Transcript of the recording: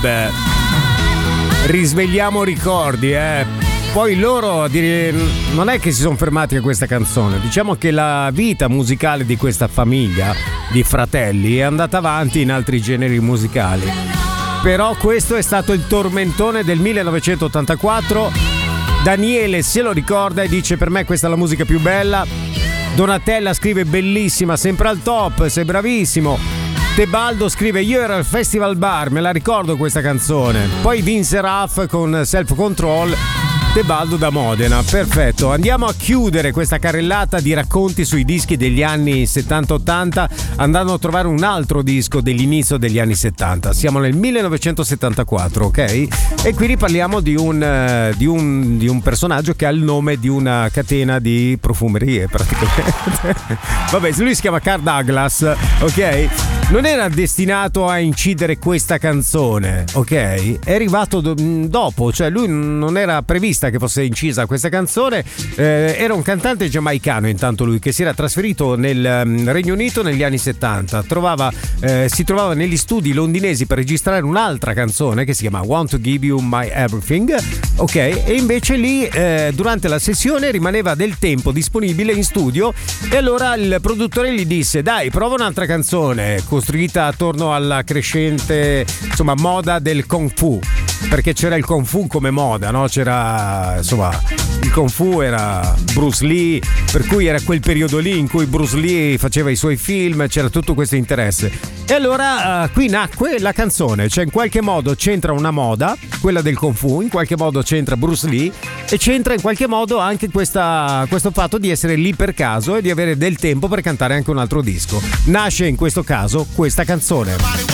Risvegliamo ricordi, Poi loro non è che si sono fermati a questa canzone. Diciamo che la vita musicale di questa famiglia di fratelli è andata avanti in altri generi musicali. Però questo è stato il tormentone del 1984. Daniele se lo ricorda e dice: per me questa è la musica più bella. Donatella scrive: bellissima, sempre al top, sei bravissimo. Tebaldo scrive: io ero al Festival Bar, me la ricordo questa canzone. Poi Vince Raff con Self Control. Tebaldo da Modena, perfetto. Andiamo a chiudere questa carrellata di racconti sui dischi degli anni 70-80 andando a trovare un altro disco dell'inizio degli anni 70. Siamo nel 1974, ok? E qui riparliamo di un personaggio che ha il nome di una catena di profumerie praticamente. Vabbè, lui si chiama Carl Douglas, ok? Non era destinato a incidere questa canzone, ok? È arrivato dopo, cioè lui non era prevista che fosse incisa questa canzone. Era un cantante giamaicano intanto lui, che si era trasferito nel Regno Unito negli anni 70. Si trovava negli studi londinesi per registrare un'altra canzone che si chiama Want to Give You My Everything, ok? E invece lì durante la sessione rimaneva del tempo disponibile in studio e allora il produttore gli disse: dai, prova un'altra canzone costruita attorno alla crescente moda del Kung Fu, perché c'era il Kung Fu come moda, no? C'era il Kung Fu era Bruce Lee, per cui era quel periodo lì in cui Bruce Lee faceva i suoi film, c'era tutto questo interesse. E allora qui nacque la canzone, cioè in qualche modo c'entra una moda, quella del Kung Fu, in qualche modo c'entra Bruce Lee e c'entra in qualche modo anche questo fatto di essere lì per caso e di avere del tempo per cantare anche un altro disco. Nasce in questo caso questa canzone.